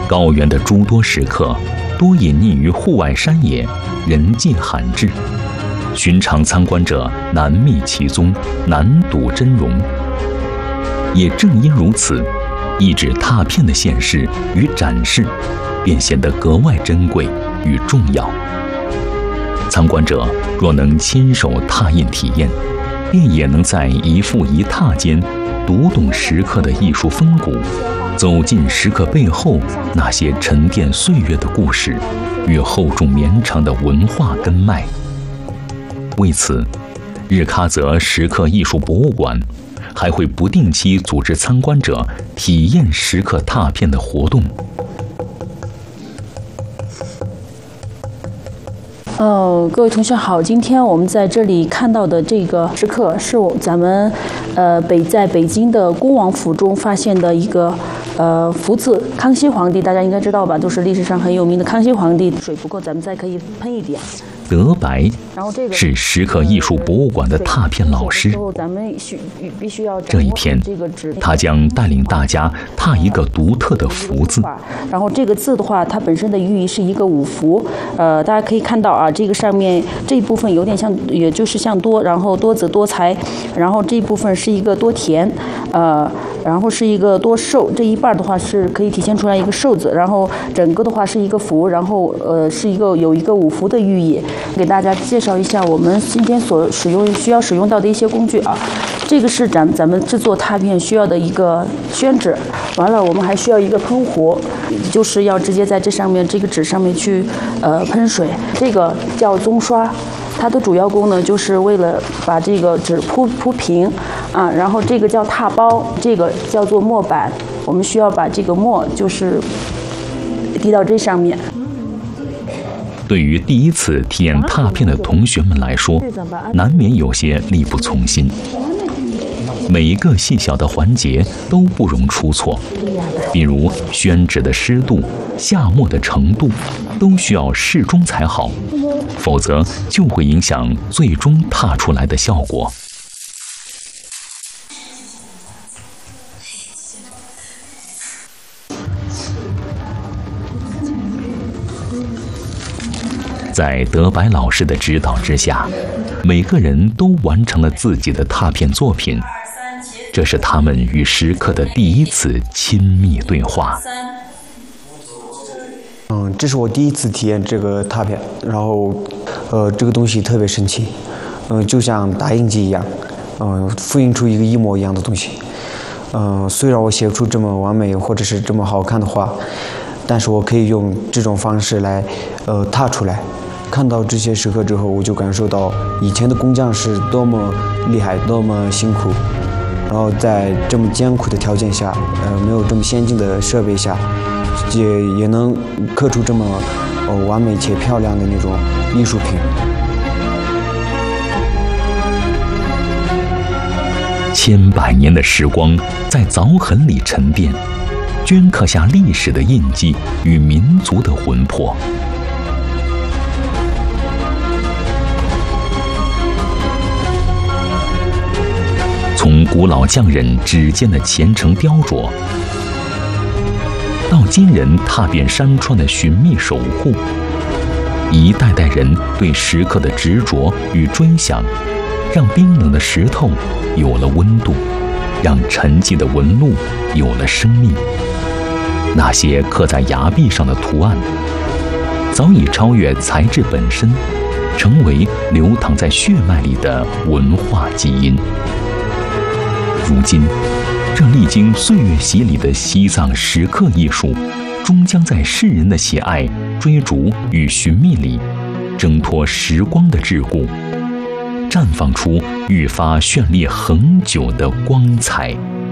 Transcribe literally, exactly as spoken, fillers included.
高原的诸多石刻，多隐匿于户外山野，人迹罕至，寻常参观者难觅其踪，难睹真容。也正因如此，一纸拓片的现世与展示，便显得格外珍贵与重要。参观者若能亲手拓印体验，便也能在一幅一拓间读懂石刻的艺术风骨，走进石刻背后那些沉淀岁月的故事与厚重绵长的文化根脉。为此，日喀则石刻艺术博物馆还会不定期组织参观者体验石刻拓片的活动。 呃，各位同学好，今天我们在这里看到的这个石刻是我咱们呃北在北京的恭王府中发现的一个呃福字，康熙皇帝大家应该知道吧，都是历史上很有名的康熙皇帝。水不够，咱们再可以喷一点。 德白是石刻艺术博物馆的拓片老师。这一天，他将带领大家拓一个独特的福字。 然后这个字的话，它本身的寓意是一个五福。呃，大家可以看到啊，这个上面这一部分有点像，也就是像多，然后多子多财，然后这一部分是一个多田，呃，然后是一个多寿，这一半的话是可以体现出来一个寿字，然后整个的话是一个福，然后呃是一个有一个五福的寓意。给大家介绍一下我们今天所使用需要使用到的一些工具啊，这个是咱咱们制作拓片需要的一个宣纸，完了我们还需要一个喷壶，就是要直接在这上面这个纸上面去呃喷水，这个叫棕刷。它的主要功能就是为了把这个纸铺铺平啊，然后这个叫拓包，这个叫做墨板，我们需要把这个墨就是滴到这上面。 对于第一次体验拓片的同学们来说，难免有些力不从心。每一个细小的环节都不容出错，比如宣纸的湿度、下墨的程度，都需要适中才好，否则就会影响最终拓出来的效果。在德白老师的指导之下，每个人都完成了自己的拓片作品。这是他们与石刻的第一次亲密对话。 嗯，这是我第一次体验这个拓片，然后，呃，这个东西特别神奇，嗯、呃，就像打印机一样，嗯、呃，复印出一个一模一样的东西。嗯、呃，虽然我写不出这么完美或者是这么好看的画，但是我可以用这种方式来，呃，拓出来。看到这些石刻之后，我就感受到以前的工匠是多么厉害，多么辛苦。然后在这么艰苦的条件下，呃，没有这么先进的设备下，也也能刻出这么呃完美且漂亮的那种艺术品。 千百年的时光在凿痕里沉淀，镌刻下历史的印记与民族的魂魄。从古老匠人指尖的虔诚雕琢，到今人踏遍山川的寻觅守护，一代代人对石刻的执着与追想，让冰冷的石头有了温度，让沉寂的纹路有了生命。那些刻在崖壁上的图案，早已超越材质本身，成为流淌在血脉里的文化基因。如今，这历经岁月洗礼的西藏石刻艺术，终将在世人的喜爱、追逐与寻觅里，挣脱时光的桎梏，绽放出愈发绚丽恒久的光彩。